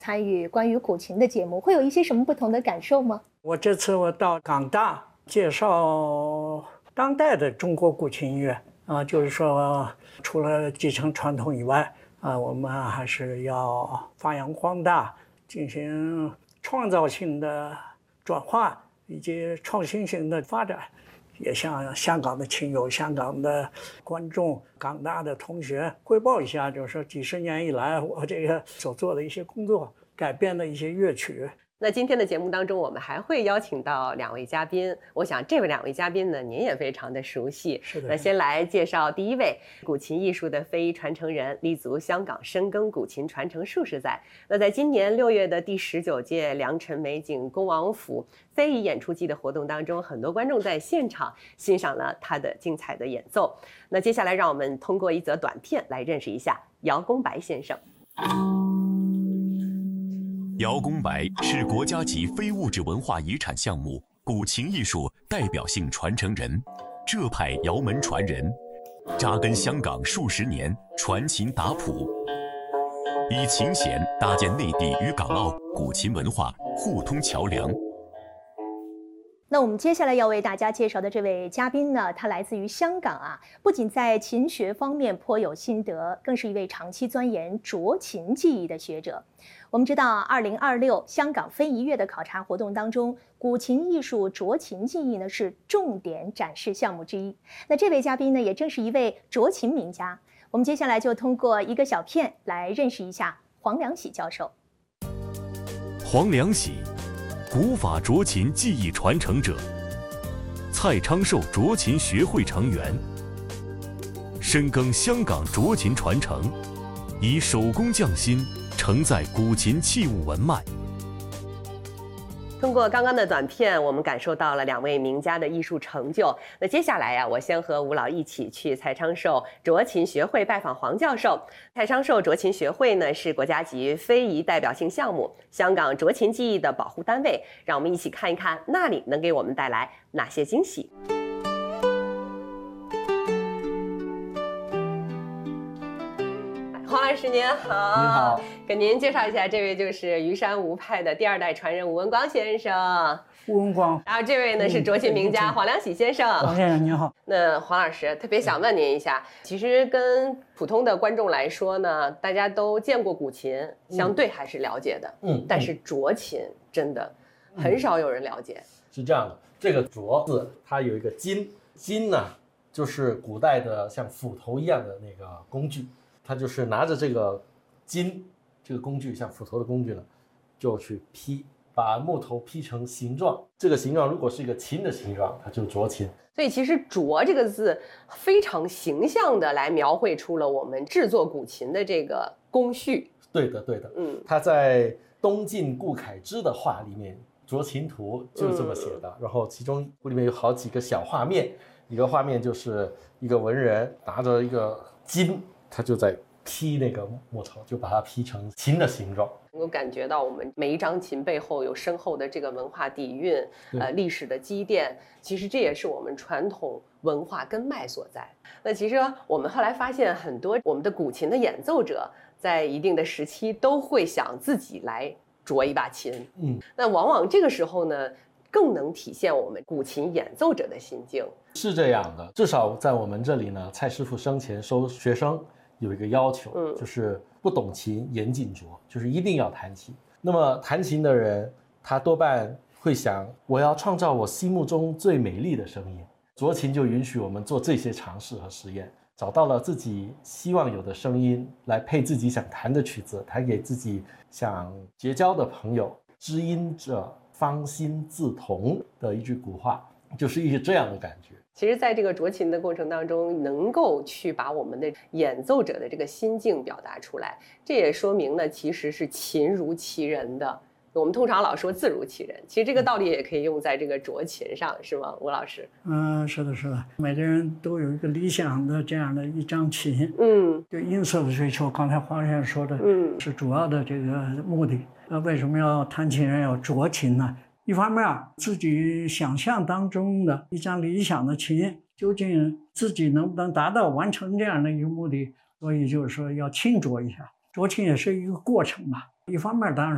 参与关于古琴的节目，会有一些什么不同的感受吗？ 这次我到港大介绍当代的中国古琴音乐就是说除了继承传统以外我们还是要发扬光大，进行创造性的转化以及创新性的发展。也向香港的亲友、香港的观众、港大的同学汇报一下，就是说几十年以来我这个所做的一些工作，改编的一些乐曲。 那今天的节目当中，我们还会邀请到2位嘉宾。我想这2位嘉宾呢，您也非常的熟悉。 是的。 那先来介绍第一位，古琴艺术的非遗传承人，立足香港深耕古琴传承数十载。那在今年6月的第19届良辰美景恭王府非遗演出季的活动当中，很多观众在现场欣赏了他的精彩的演奏。那接下来让我们通过一则短片来认识一下姚公白先生。 姚公白是国家级非物质文化遗产项目古琴艺术代表性传承人，浙派姚门传人，扎根香港数十年，传琴打谱，以琴弦搭建内地与港澳古琴文化互通桥梁。 那我们接下来要为大家介绍的这位嘉宾呢，他来自于香港不仅在琴学方面颇有心得，更是一位长期钻研斲琴技艺的学者。我们知道2026香港非遗月的考察活动当中，古琴艺术斲琴技艺呢是重点展示项目之一。那这位嘉宾呢，也正是一位斲琴名家。我们接下来就通过一个小片来认识一下黄良喜教授。 黄良喜，古法斲琴技艺传承者，蔡昌寿斲琴学会成员，深耕香港斲琴传承，以手工匠心承载古琴器物文脉。 通过刚刚的短片，我们感受到了2位名家的艺术成就。那接下来我先和吴老一起去蔡昌寿斲琴学会拜访黄教授。蔡昌寿斲琴学会呢是国家级非遗代表性项目，香港斲琴技艺的保护单位。让我们一起看一看那里能给我们带来哪些惊喜。黄老师您好。 您好。 给您介绍一下，这位就是余山吴派的第2代传人吴文光先生。 吴文光。 然后这位呢是斲琴名家黄良喜先生。 黄先生您好。 那黄老师特别想问您一下，其实跟普通的观众来说呢，大家都见过古琴，相对还是了解的。但是斲琴真的很少有人了解。 是这样的，这个斲字它有一个金，金呢就是古代的像斧头一样的那个工具。他就是拿着这个金这个工具，像斧头的工具呢，就去劈，把木头劈成形状。这个形状如果是一个琴的形状，它就斲琴。 所以其实斲这个字非常形象的来描绘出了我们制作古琴的这个工序。 对的，对的。他在东晋顾恺之的画里面，斲琴图就是这么写的。然后其中里面有好几个小画面，一个画面就是一个文人拿着一个金。他就在劈那个木头，就把它劈成琴的形状。 能够感觉到我们每一张琴背后有深厚的这个文化底蕴，历史的积淀。其实这也是我们传统文化根脉所在。那其实我们后来发现，很多我们的古琴的演奏者在一定的时期都会想自己来斲一把琴。那往往这个时候呢，更能体现我们古琴演奏者的心境。 是这样的，至少在我们这里呢，蔡师傅生前收学生有一个要求，就是不懂琴严禁斲，就是一定要弹琴。那么弹琴的人，他多半会想，我要创造我心目中最美丽的声音。斲琴就允许我们做这些尝试和实验，找到了自己希望有的声音，来配自己想弹的曲子，弹给自己想结交的朋友。知音者方心自同的一句古话，就是一个这样的感觉。 其实在这个斲琴的过程当中，能够去把我们的演奏者的这个心境表达出来，这也说明呢，其实是琴如其人的。我们通常老说字如其人，其实这个道理也可以用在这个斲琴上，是吗，吴老师？ 是的，是的。每个人都有一个理想的这样的一张琴，对音色的追求，刚才黄先生说的，是主要的这个目的。为什么要弹琴人要斲琴呢？一方面自己想象当中的一张理想的琴，究竟自己能不能达到完成这样的一个目的，所以就是说要轻斲一下。斲琴也是一个过程嘛，一方面当然